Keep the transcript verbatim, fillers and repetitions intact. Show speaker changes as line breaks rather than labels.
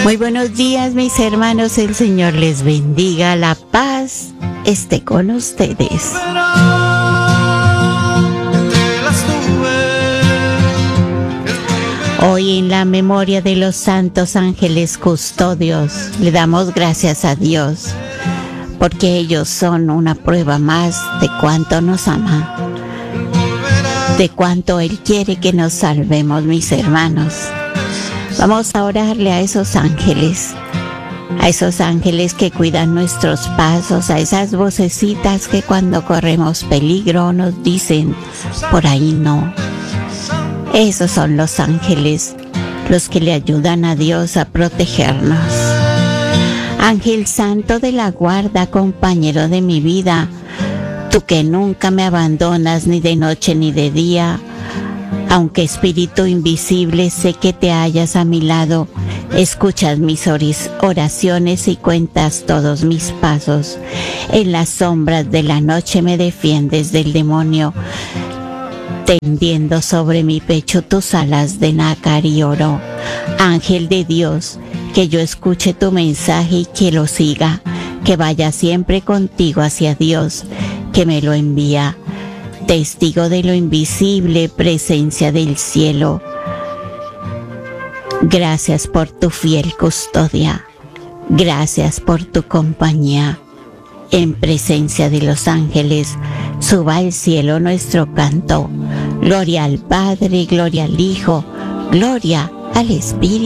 Muy buenos días, mis hermanos. El Señor les bendiga. La paz esté con ustedes. Hoy, en la memoria de los santos ángeles custodios, le damos gracias a Dios, porque ellos son una prueba más de cuánto nos ama, de cuánto Él quiere que nos salvemos, mis hermanos. Vamos a orarle a esos ángeles, a esos ángeles que cuidan nuestros pasos, a esas vocecitas que cuando corremos peligro nos dicen, por ahí no. Esos son los ángeles, los que le ayudan a Dios a protegernos. Ángel santo de la guarda, compañero de mi vida, tú que nunca me abandonas ni de noche ni de día, aunque espíritu invisible sé que te hallas a mi lado, escuchas mis oraciones y cuentas todos mis pasos. En las sombras de la noche me defiendes del demonio, tendiendo sobre mi pecho tus alas de nácar y oro. Ángel de Dios, que yo escuche tu mensaje y que lo siga, que vaya siempre contigo hacia Dios, que me lo envía. Testigo de lo invisible, presencia del cielo. Gracias por tu fiel custodia. Gracias por tu compañía. En presencia de los ángeles, suba al cielo nuestro canto. Gloria al Padre, gloria al Hijo, gloria al Espíritu.